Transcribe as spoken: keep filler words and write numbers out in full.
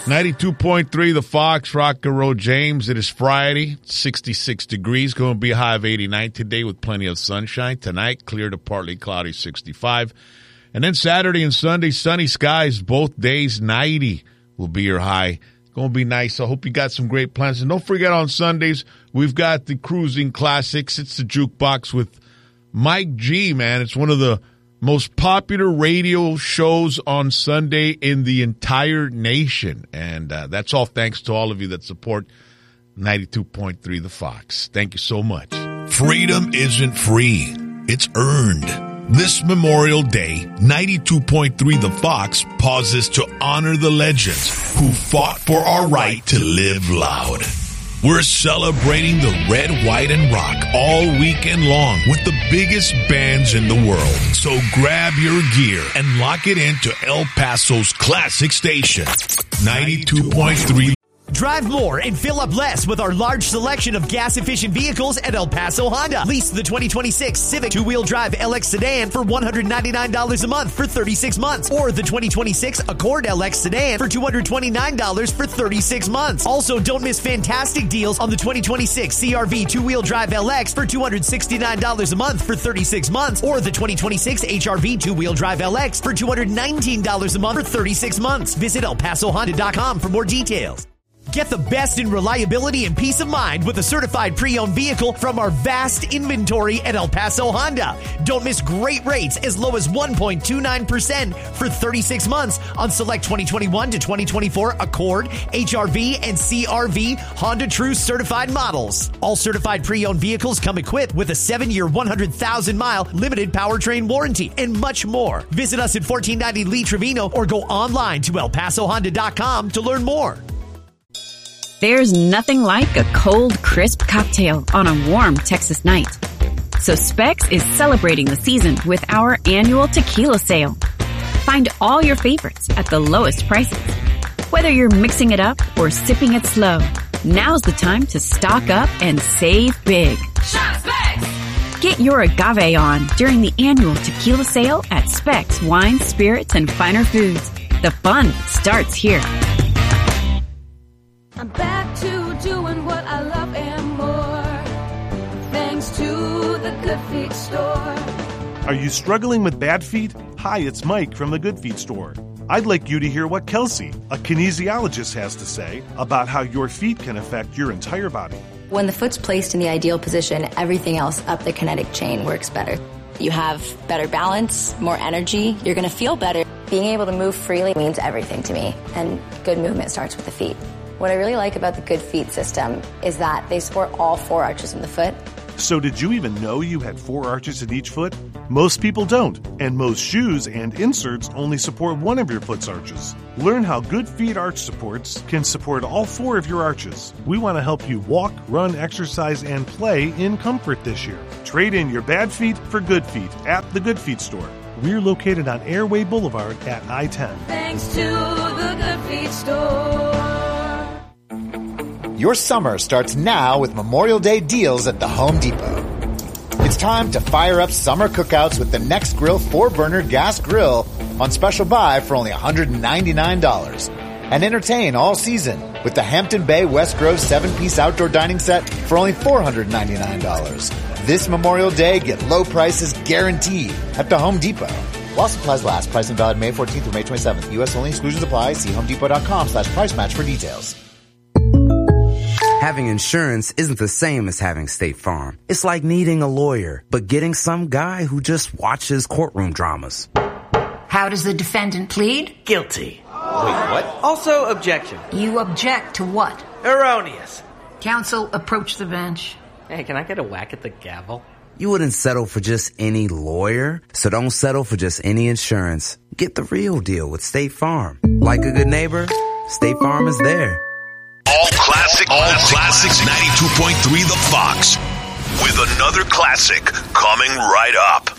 ninety-two point three, the Fox, Rock and Roll James. It is Friday, sixty-six degrees. Going to be a high of eighty-nine today with plenty of sunshine. Tonight, clear to partly cloudy, sixty-five. And then Saturday and Sunday, sunny skies both days, ninety will be your high. Going to be nice. I hope you got some great plans. And don't forget on Sundays, we've got the Cruising Classics. It's the Jukebox with Mike G, man. It's one of the most popular radio shows on Sunday in the entire nation. And uh, that's all thanks to all of you that support ninety-two point three The Fox. Thank you so much. Freedom isn't free. It's earned. This Memorial Day, ninety-two point three The Fox pauses to honor the legends who fought for our right to live loud. We're celebrating the red, white, and rock all weekend long with the biggest bands in the world. So grab your gear and lock it into El Paso's classic station, ninety-two point three. Drive more and fill up less with our large selection of gas-efficient vehicles at El Paso Honda. Lease the twenty twenty-six Civic two-wheel drive L X sedan for one hundred ninety-nine dollars a month for thirty-six months. Or the twenty twenty-six Accord L X sedan for two hundred twenty-nine dollars for thirty-six months. Also, don't miss fantastic deals on the twenty twenty-six C R V two-wheel drive L X for two hundred sixty-nine dollars a month for thirty-six months. Or the twenty twenty-six H R V two-wheel drive L X for two hundred nineteen dollars a month for thirty-six months. Visit El Paso Honda dot com for more details. Get the best in reliability and peace of mind with a certified pre-owned vehicle from our vast inventory at El Paso Honda. Don't miss great rates as low as one point two nine percent for thirty-six months on select twenty twenty-one to twenty twenty-four Accord, H R V, and C R V Honda True certified models. All certified pre-owned vehicles come equipped with a seven-year, one hundred thousand mile limited powertrain warranty and much more. Visit us at fourteen ninety Lee Trevino or go online to El Paso Honda dot com to learn more. There's nothing like a cold, crisp cocktail on a warm Texas night. So Specs is celebrating the season with our annual tequila sale. Find all your favorites at the lowest prices. Whether you're mixing it up or sipping it slow, now's the time to stock up and save big. Shop Specs! Get your agave on during the annual tequila sale at Specs Wine, Spirits, and Finer Foods. The fun starts here. I'm back to doing what I love and more, thanks to the Good Feet store. Are you struggling with bad feet? Hi, it's Mike from the Good Feet store. I'd like you to hear what Kelsey, a kinesiologist, has to say about how your feet can affect your entire body. When the foot's placed in the ideal position, everything else up the kinetic chain works better. You have better balance, more energy, you're going to feel better. Being able to move freely means everything to me, and good movement starts with the feet. What I really like about the Good Feet system is that they support all four arches in the foot. So did you even know you had four arches in each foot? Most people don't, and most shoes and inserts only support one of your foot's arches. Learn how Good Feet arch supports can support all four of your arches. We want to help you walk, run, exercise, and play in comfort this year. Trade in your bad feet for good feet at the Good Feet store. We're located on Airway Boulevard at I ten. Thanks to the Good Feet store. Your summer starts now with Memorial Day deals at the Home Depot. It's time to fire up summer cookouts with the Nextgrill four-burner gas grill on special buy for only one hundred ninety-nine dollars. And entertain all season with the Hampton Bay West Grove seven-piece outdoor dining set for only four hundred ninety-nine dollars. This Memorial Day, get low prices guaranteed at the Home Depot. While supplies last, pricing valid May fourteenth through May twenty-seventh. U S only, exclusions apply. See homedepot.com slash price match for details. Having insurance isn't the same as having State Farm. It's like needing a lawyer, but getting some guy who just watches courtroom dramas. How does the defendant plead? Guilty. Wait, what? Also, objection. You object to what? Erroneous. Counsel, approach the bench. Hey, can I get a whack at the gavel? You wouldn't settle for just any lawyer, so don't settle for just any insurance. Get the real deal with State Farm. Like a good neighbor, State Farm is there. All classic, all classics, ninety-two point three The Fox, with another classic coming right up.